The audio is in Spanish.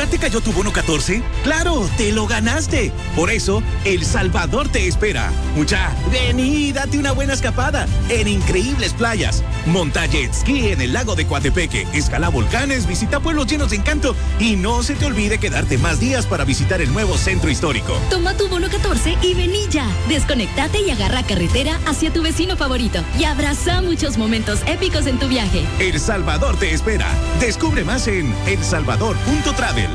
¿Ya te cayó tu bono 14? ¡Claro! ¡Te lo ganaste! Por eso, El Salvador te espera. Mucha, ven y date una buena escapada en increíbles playas. Monta jet ski en el lago de Coatepeque, escala volcanes, visita pueblos llenos de encanto y no se te olvide quedarte más días para visitar el nuevo centro histórico. Toma tu bono 14 y vení ya. Desconéctate y agarra carretera hacia tu vecino favorito y abraza muchos momentos épicos en tu viaje. El Salvador te espera. Descubre más en elsalvador.travel.